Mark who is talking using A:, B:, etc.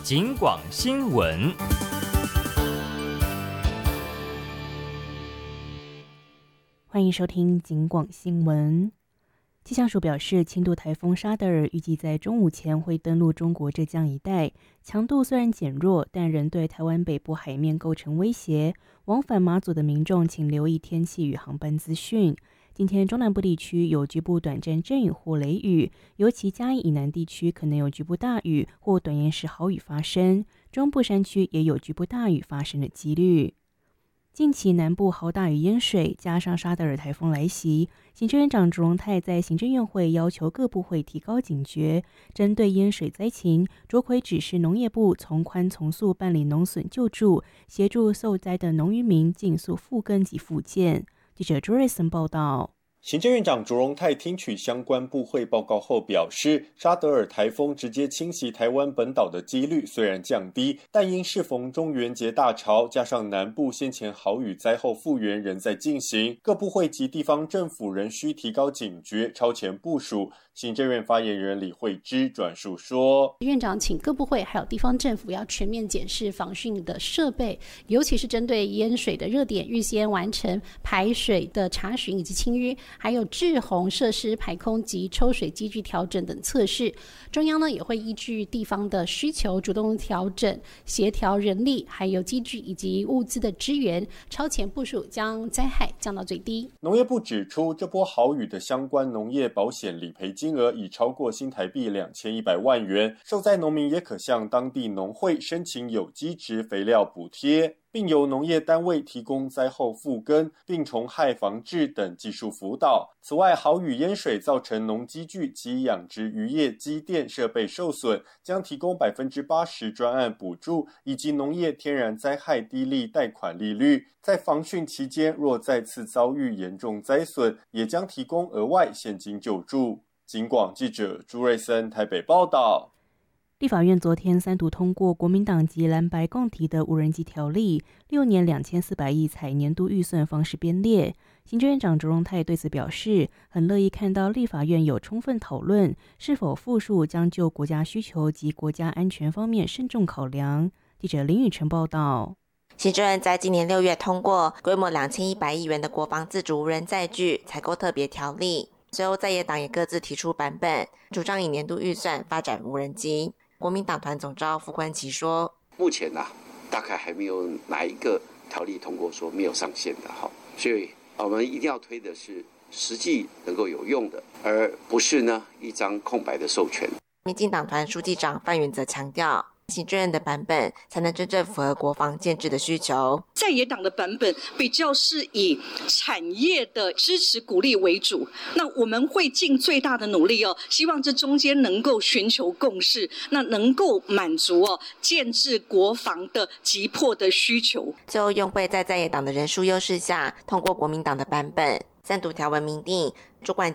A: 警广新闻。
B: 欢迎收听警广新闻。气象署表示，轻度台风沙德尔预计在中午前会登陆中国浙江一带，强度虽然减弱，但仍对台湾北部海面构成威胁。往返马祖的民众请留意天气与航班资讯。今天中南部地区有局部短暂阵雨或雷雨，尤其嘉义以南地区可能有局部大雨或短延时豪雨发生，中部山区也有局部大雨发生的几率。近期南部豪大雨淹水，加上沙德尔台风来袭，行政院长卓荣泰在行政院会要求各部会提高警觉，针对淹水灾情，卓奎指示农业部从宽从速办理农损救助，协助受灾的农渔民尽速复耕及复建。记者朱瑞森报道。
C: 行政院长卓荣泰听取相关部会报告后表示，沙德尔台风直接侵袭台湾本岛的几率虽然降低，但因适逢中元节大潮，加上南部先前豪雨灾后复原仍在进行，各部会及地方政府仍需提高警觉，超前部署。行政院发言人李惠芝转述说，
D: 院长请各部会还有地方政府要全面检视防汛的设备，尤其是针对淹水的热点，预先完成排水的查询以及清淤，还有滞洪设施排空及抽水机具调整等测试。中央呢也会依据地方的需求，主动调整协调人力还有机具以及物资的支援，超前部署，将灾害降到最低。
C: 农业部指出，这波豪雨的相关农业保险理赔金额已超过新台币2100万元，受灾农民也可向当地农会申请有机质肥料补贴，并由农业单位提供灾后复耕、病虫害防治等技术辅导。此外，豪雨淹水造成农机具及养殖渔业机电设备受损，将提供80%专案补助，以及农业天然灾害低利贷款利率。在防汛期间，若再次遭遇严重灾损，也将提供额外现金救助。警广记者朱瑞森台北报道。
B: 立法院昨天3读通过国民党及蓝白共提的无人机条例，6年2400亿采年度预算方式编列。行政院长卓荣泰对此表示，很乐意看到立法院有充分讨论，是否复述将就国家需求及国家安全方面慎重考量。记者林宇晨报道。
E: 行政院在今年6月通过规模2100亿元的国防自主无人载具采购特别条例，随后在野党也各自提出版本，主张以年度预算发展无人机。国民党团总召傅冠奇说，
F: 目前大概还没有哪一个条例通过说没有上限的，所以我们一定要推的是实际能够有用的，而不是一张空白的授权。
E: 民进党团书记长范云则强调，行政院的版本才能真正符合国防建制的需求。
G: 在野党的版本比较是以产业的支持鼓励为主，那我们会尽最大的努力希望这中间能够寻求共识，那能够满足建制国防的急迫的需求。
E: 最后用会在野党的人数优势下通过国民党的版本，3读条文明定主管